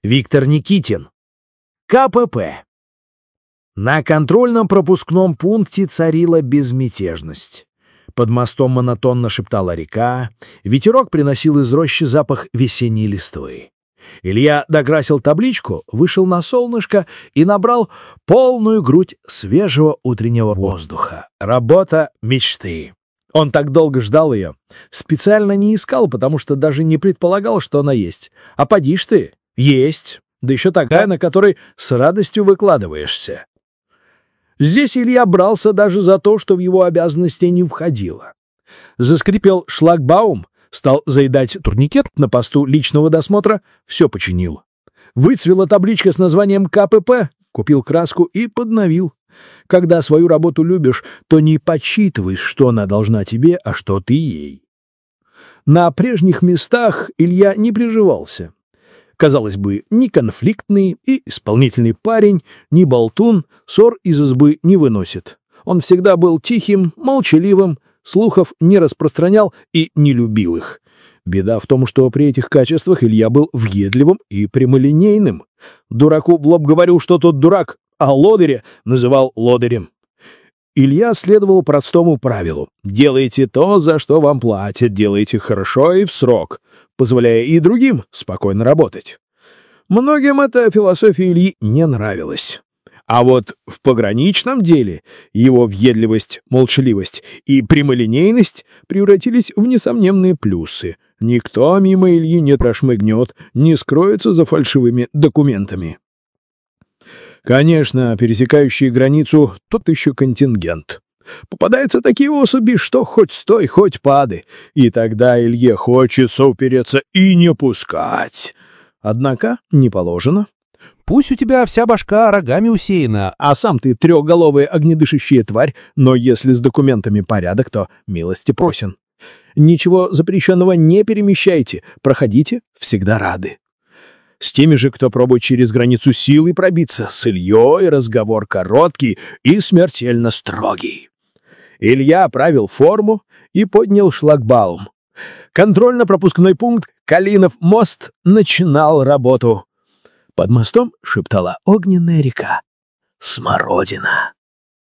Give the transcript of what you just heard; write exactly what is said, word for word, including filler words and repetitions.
Виктор Никитин. ка пэ пэ. На контрольно-пропускном пункте царила безмятежность. Под мостом монотонно шептала река, ветерок приносил из рощи запах весенней листвы. Илья докрасил табличку, вышел на солнышко и набрал полную грудь свежего утреннего воздуха. Работа мечты. Он так долго ждал ее. Специально не искал, потому что даже не предполагал, что она есть. А поди ж ты, есть. Да еще такая, на которой с радостью выкладываешься. Здесь Илья брался даже за то, что в его обязанности не входило. Заскрипел шлагбаум, стал заедать турникет на посту личного досмотра, все починил. Выцвела табличка с названием ка пэ пэ, купил краску и подновил. Когда свою работу любишь, то не подсчитываешь, что она должна тебе, а что ты ей. На прежних местах Илья не приживался. Казалось бы, ни конфликтный и исполнительный парень, ни болтун ссор из избы не выносит. Он всегда был тихим, молчаливым, слухов не распространял и не любил их. Беда в том, что при этих качествах Илья был въедливым и прямолинейным. Дураку в лоб говорил, что тот дурак, а лодыря называл лодырем. Илья следовал простому правилу: делайте то, за что вам платят, делайте хорошо и в срок, позволяя и другим спокойно работать. Многим эта философия Ильи не нравилась. А вот в пограничном деле его въедливость, молчаливость и прямолинейность превратились в несомненные плюсы. Никто мимо Ильи не прошмыгнет, не скроется за фальшивыми документами. Конечно, пересекающие границу — тот еще контингент. Попадаются такие особи, что хоть стой, хоть падай, и тогда Илье хочется упереться и не пускать. Однако не положено. Пусть у тебя вся башка рогами усеяна, А сам ты трехголовая огнедышащая тварь, но если с документами порядок, то милости просен. Ничего запрещенного не перемещайте, проходите, всегда рады. С теми же, кто пробует через границу силой пробиться, с Ильей разговор короткий и смертельно строгий. Илья оправил форму и поднял шлагбаум. Контрольно-пропускной пункт Калинов мост начинал работу. Под мостом шептала огненная река Смородина.